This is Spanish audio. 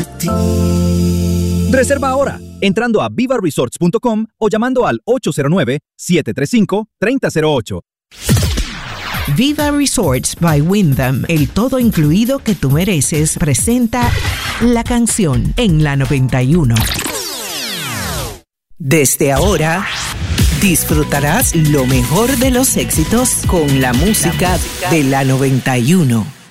ti. Reserva ahora, entrando a vivaresorts.com o llamando al 809-735-3008. Viva Resorts by Wyndham, el todo incluido que tú mereces, presenta La Canción en la 91. Desde ahora, disfrutarás lo mejor de los éxitos con la música de la 91.